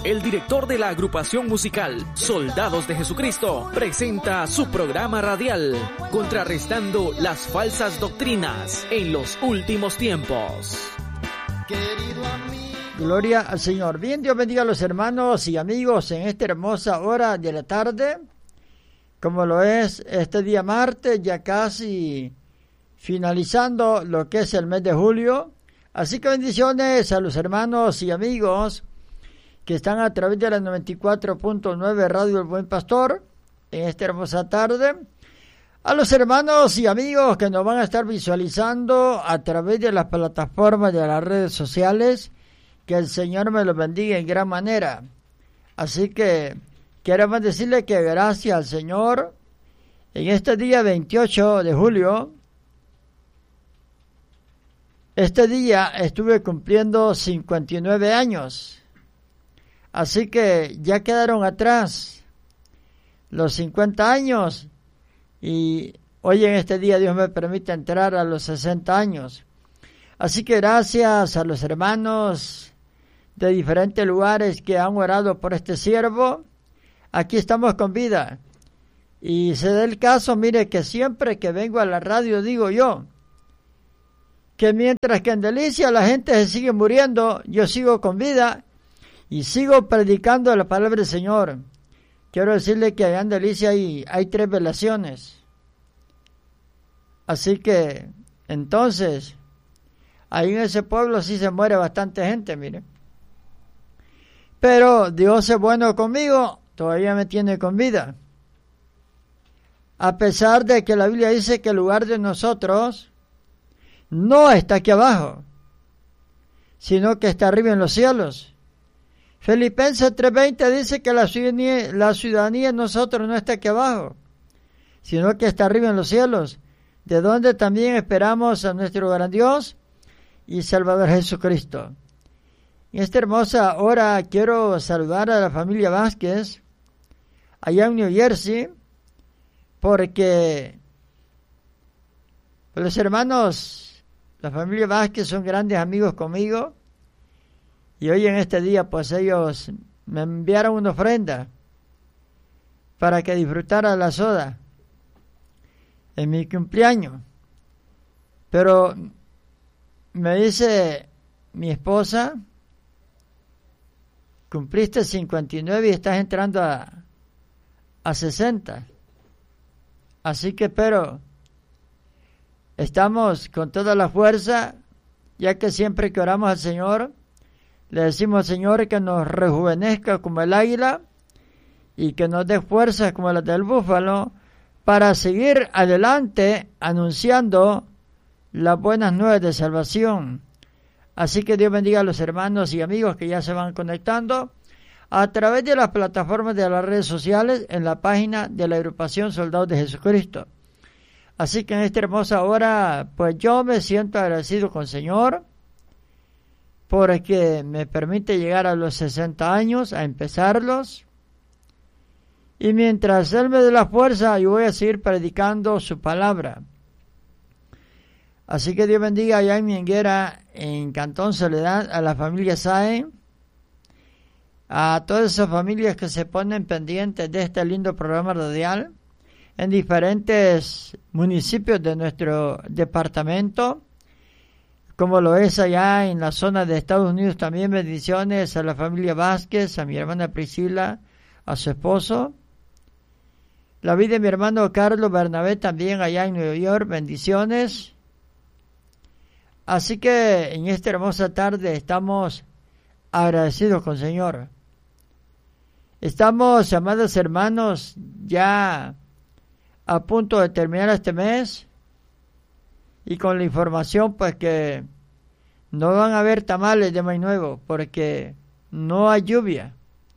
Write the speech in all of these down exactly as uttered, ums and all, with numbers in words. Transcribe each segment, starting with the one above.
el director de la agrupación musical Soldados de Jesucristo, presenta su programa radial, contrarrestando las falsas doctrinas en los últimos tiempos. Gloria al Señor. Bien, Dios bendiga a los hermanos y amigos en esta hermosa hora de la tarde, como lo es este día martes, ya casi finalizando lo que es el mes de julio. Así que bendiciones a los hermanos y amigos que están a través de la noventa y cuatro punto nueve Radio El Buen Pastor en esta hermosa tarde. A los hermanos y amigos que nos van a estar visualizando a través de las plataformas de las redes sociales, que el Señor me los bendiga en gran manera. Así que queremos decirle que gracias al Señor, en este día veintiocho de julio, este día estuve cumpliendo cincuenta y nueve años. Así que ya quedaron atrás los cincuenta años y hoy en este día Dios me permite entrar a los sesenta años. Así que gracias a los hermanos de diferentes lugares que han orado por este siervo. Aquí estamos con vida. Y se da el caso, mire, que siempre que vengo a la radio digo yo, que mientras que en Delicia la gente se sigue muriendo, yo sigo con vida y sigo predicando la palabra del Señor. Quiero decirle que allá en Delicia hay, hay tres velaciones. Así que, entonces, ahí en ese pueblo sí se muere bastante gente, mire. Pero Dios es bueno conmigo, todavía me tiene con vida. A pesar de que la Biblia dice que el lugar de nosotros no está aquí abajo, sino que está arriba en los cielos. Filipenses tres veinte dice que la ciudadanía, la ciudadanía de nosotros no está aquí abajo, sino que está arriba en los cielos, de donde también esperamos a nuestro gran Dios y Salvador Jesucristo. En esta hermosa hora quiero saludar a la familia Vázquez, allá en New Jersey, porque los hermanos, la familia Vázquez son grandes amigos conmigo, y hoy en este día pues ellos me enviaron una ofrenda para que disfrutara la soda en mi cumpleaños. Pero me dice mi esposa, cumpliste cincuenta y nueve y estás entrando a, a sesenta. Así que, pero, estamos con toda la fuerza, ya que siempre que oramos al Señor, le decimos al Señor que nos rejuvenezca como el águila y que nos dé fuerzas como las del búfalo para seguir adelante anunciando las buenas nuevas de salvación. Así que Dios bendiga a los hermanos y amigos que ya se van conectando a través de las plataformas de las redes sociales en la página de la agrupación Soldados de Jesucristo. Así que en esta hermosa hora, pues yo me siento agradecido con el Señor porque me permite llegar a los sesenta años, a empezarlos. Y mientras Él me dé la fuerza, yo voy a seguir predicando su palabra. Así que Dios bendiga allá en mi higuera, en Cantón Soledad, a la familia Sae, a todas esas familias que se ponen pendientes de este lindo programa radial en diferentes municipios de nuestro departamento, como lo es allá en la zona de Estados Unidos. También bendiciones a la familia Vázquez, a mi hermana Priscila, a su esposo. La vida de mi hermano Carlos Bernabé también allá en Nueva York, bendiciones. Así que en esta hermosa tarde estamos agradecidos con el Señor. Estamos, amados hermanos, ya a punto de terminar este mes y con la información pues que no van a haber tamales de maíz nuevo porque no hay lluvia.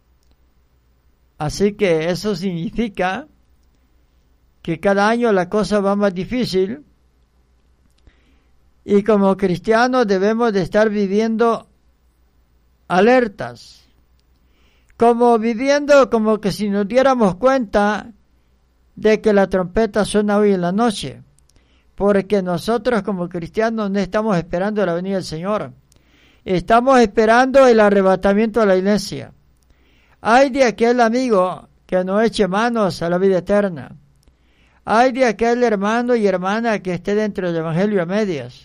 Así que eso significa que cada año la cosa va más difícil. Y como cristianos debemos de estar viviendo alertas, como viviendo como que si nos diéramos cuenta de que la trompeta suena hoy en la noche, porque nosotros como cristianos no estamos esperando la venida del Señor, estamos esperando el arrebatamiento de la iglesia. Ay de aquel amigo que no eche manos a la vida eterna. Ay de aquel hermano y hermana que esté dentro del Evangelio a medias.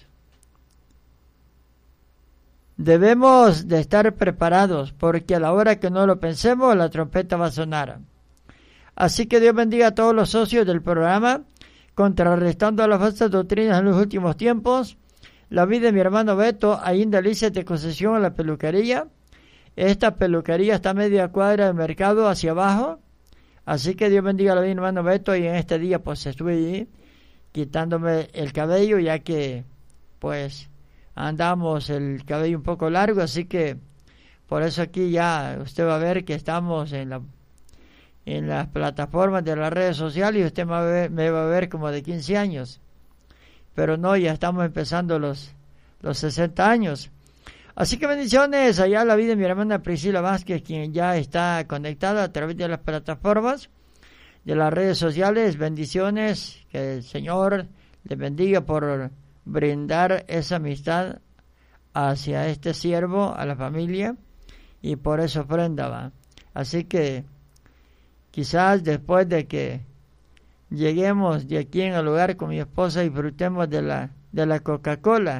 Debemos de estar preparados, porque a la hora que no lo pensemos, la trompeta va a sonar. Así que Dios bendiga a todos los socios del programa, contrarrestando las falsas doctrinas en los últimos tiempos. La vida de mi hermano Beto, ahí en Delicias de Concesión, a la peluquería. Esta peluquería está a media cuadra del mercado hacia abajo. Así que Dios bendiga a la vida de mi hermano Beto, y en este día pues estuve allí quitándome el cabello, ya que pues andamos el cabello un poco largo, así que por eso aquí ya usted va a ver que estamos en la en las plataformas de las redes sociales, y usted me va a ver, me va a ver como de quince años, pero no, ya estamos empezando los los sesenta años. Así que bendiciones allá a la vida de mi hermana Priscila Vázquez, quien ya está conectada a través de las plataformas de las redes sociales. Bendiciones, que el Señor le bendiga por brindar esa amistad hacia este siervo, a la familia, y por eso ofrenda, va. Así que quizás después de que lleguemos de aquí en el lugar con mi esposa, disfrutemos de la de la Coca-Cola,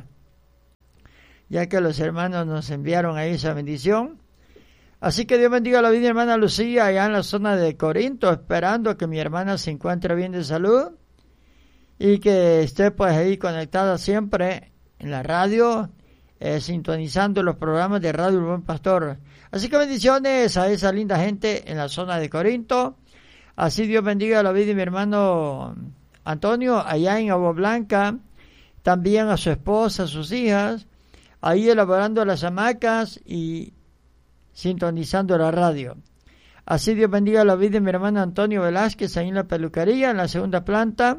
ya que los hermanos nos enviaron ahí esa bendición. Así que Dios bendiga a la vida de mi hermana Lucía allá en la zona de Corinto, esperando que mi hermana se encuentre bien de salud y que esté pues ahí conectada siempre en la radio, eh, sintonizando los programas de Radio El Buen Pastor. Así que bendiciones a esa linda gente en la zona de Corinto. Así Dios bendiga a la vida de mi hermano Antonio allá en Agua Blanca, también a su esposa, a sus hijas, ahí elaborando las hamacas y sintonizando la radio. Así Dios bendiga la vida de mi hermano Antonio Velázquez ahí en la peluquería, en la segunda planta,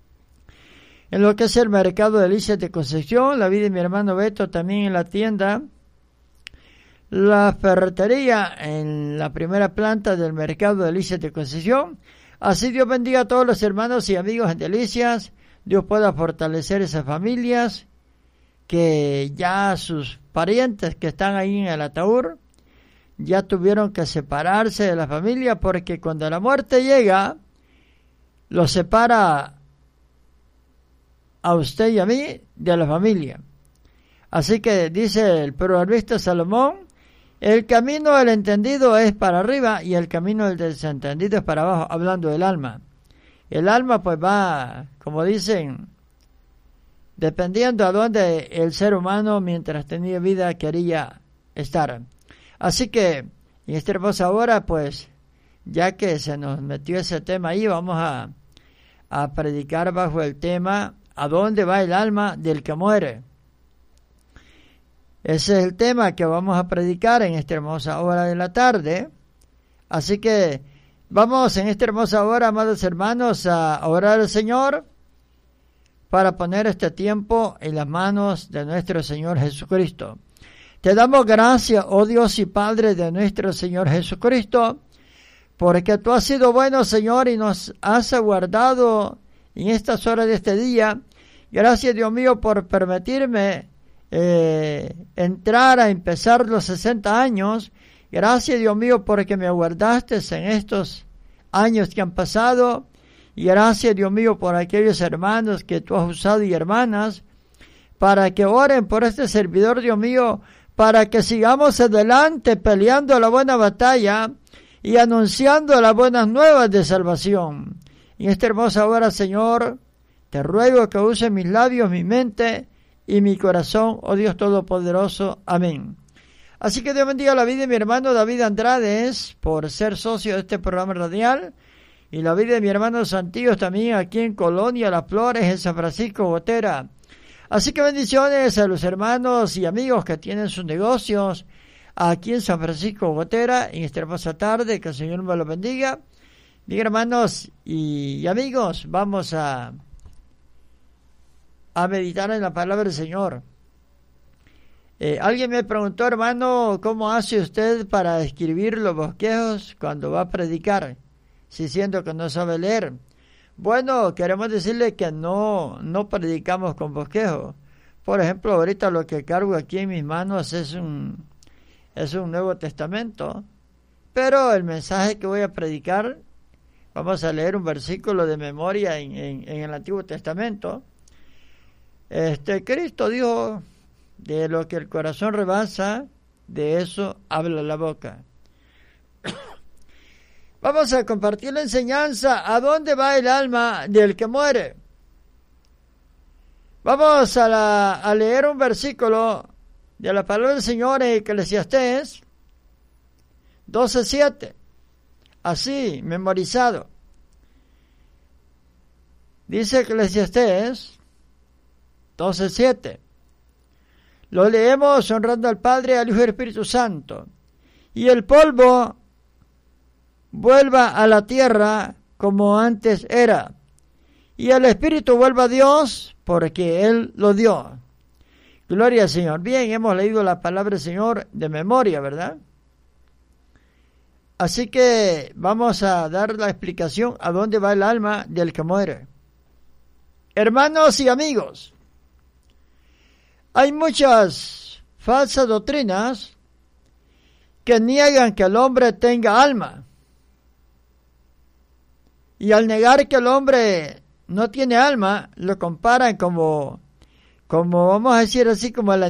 en lo que es el mercado de Delicias de Concepción. La vida de mi hermano Beto también en la tienda, la ferretería en la primera planta del mercado de Delicias de Concepción. Así Dios bendiga a todos los hermanos y amigos en Delicias. Dios pueda fortalecer esas familias, que ya sus parientes que están ahí en el ataúd ya tuvieron que separarse de la familia, porque cuando la muerte llega, los separa a usted y a mí de la familia. Así que dice el proverbista Salomón: el camino del entendido es para arriba y el camino del desentendido es para abajo, hablando del alma. El alma pues va, como dicen, dependiendo a dónde el ser humano mientras tenía vida quería estar. Así que en esta hermosa hora, pues, ya que se nos metió ese tema ahí, vamos a, a predicar bajo el tema: ¿a dónde va el alma del que muere? Ese es el tema que vamos a predicar en esta hermosa hora de la tarde. Así que vamos en esta hermosa hora, amados hermanos, a orar al Señor para poner este tiempo en las manos de nuestro Señor Jesucristo. Te damos gracias, oh Dios y Padre de nuestro Señor Jesucristo, porque tú has sido bueno, Señor, y nos has guardado en estas horas de este día. Gracias, Dios mío, por permitirme eh, entrar a empezar los sesenta años. Gracias, Dios mío, porque me guardaste en estos años que han pasado. Y gracias, Dios mío, por aquellos hermanos que tú has usado y hermanas, para que oren por este servidor, Dios mío, para que sigamos adelante peleando la buena batalla y anunciando las buenas nuevas de salvación. En esta hermosa hora, Señor, te ruego que use mis labios, mi mente y mi corazón, oh Dios Todopoderoso. Amén. Así que Dios bendiga la vida de mi hermano David Andrades por ser socio de este programa radial, y la vida de mi hermano Santillo también aquí en Colonia Las Flores, en San Francisco Gotera. Así que bendiciones a los hermanos y amigos que tienen sus negocios aquí en San Francisco Gotera en esta hermosa tarde. Que el Señor me los bendiga. Bien, hermanos y amigos, vamos a, a meditar en la palabra del Señor. Eh, alguien me preguntó, hermano, ¿cómo hace usted para escribir los bosquejos cuando va a predicar, si siendo que no sabe leer? Bueno, queremos decirle que no, no predicamos con bosquejo. Por ejemplo, ahorita lo que cargo aquí en mis manos es un, es un Nuevo Testamento, Pero el mensaje que voy a predicar, vamos a leer un versículo de memoria en, en, en el Antiguo Testamento. Este, Cristo dijo, de lo que el corazón rebasa, de eso habla la boca. Vamos a compartir la enseñanza, ¿a dónde va el alma del que muere? Vamos a, la, a leer un versículo de la palabra del Señor en Eclesiastés doce siete, así, memorizado. Dice Eclesiastés doce siete. Lo leemos honrando al Padre, al Hijo y al Espíritu Santo. Y el polvo vuelva a la tierra como antes era. Y el Espíritu vuelva a Dios porque Él lo dio. Gloria al Señor. Bien, hemos leído la palabra del Señor de memoria, ¿verdad? Así que vamos a dar la explicación a dónde va el alma del que muere. Hermanos y amigos, hay muchas falsas doctrinas que niegan que el hombre tenga alma. Y al negar que el hombre no tiene alma, lo comparan como, como vamos a decir así, como el